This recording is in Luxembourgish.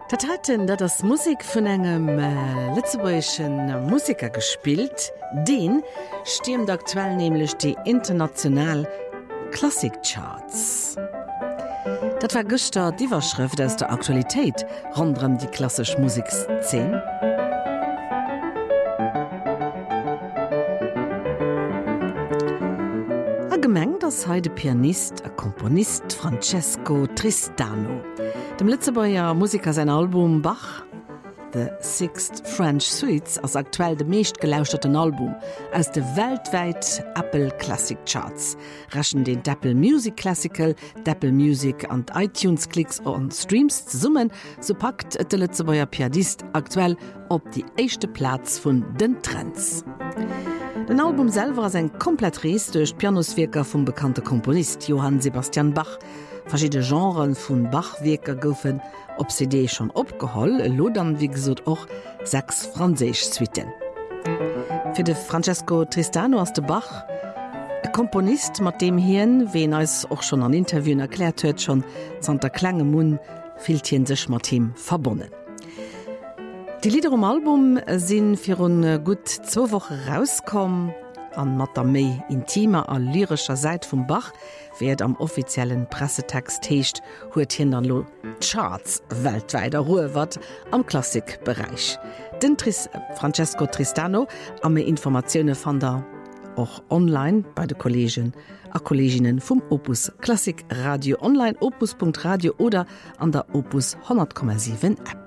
Dat hatten dat das Musik vun engem Lützeburgschen Musiker gespielt, den stimmt aktuell nämlich die international Klassikcharts. Dat war gëster d'Iwerschrift aus der Aktualität rondrem die klassisch Musikszene. Gemengt ass heide Pianist a Komponist Francesco Tristano. Dem Lützeburger Musiker sein Album Bach, The Sixth French Suites, ass aktuell de meescht gelauschten Album aus de weltweit Apple Classic Charts. Raschen den Apple Music Classical, Apple Music an iTunes Klicks und Streams zu summen, so packt de Lützeburger Pianist aktuell op die echte Platz vun den Trends. Den Album selber ist ein komplett Reis durch Pianoswerker vom bekannten Komponist Johann Sebastian Bach. Verschiedene Genres von Bach-Werker goufen op CD schon opgeholt, lodern wie gesagt auch 6 Französisch-Suiten. Für den Francesco Tristano aus der Bach, ein Komponist, mit dem Hirn, wen es auch schon an Interviewen erklärt hat, schon Santa Klange Mun, fühlt sich mit ihm verbunden. Die Lieder am Album sind für gut 2 Wochen rausgekommen. An mat der méi intimer a lyrischer Seite vum Bach, wird am offiziellen Pressetext heescht, huet hin an lo Charts weltweit wat am Klassikbereich. Den Francesco Tristano am Informationen fand er auch online bei de Kollegen a Kolleginnen vom Opus Klassik Radio online opus.radio oder an der Opus 100,7 App.